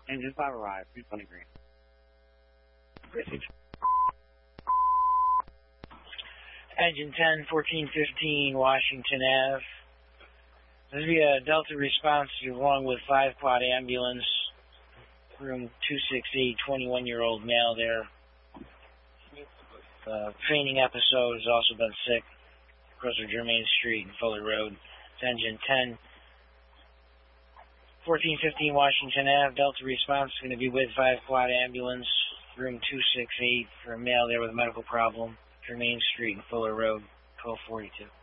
Engine 5 arrived, 320 green. Engine 10, 1415 Washington Ave. This will be a Delta response along with 5 quad ambulance. Room 268, 21-year-old male there. Fainting episode, has also been sick. Across Germain Street and Fuller Road. It's Engine 10. 1415 Washington Ave. Delta response is going to be with 5 quad ambulance. Room 268 for a male there with a medical problem. Germain Street and Fuller Road, 1242.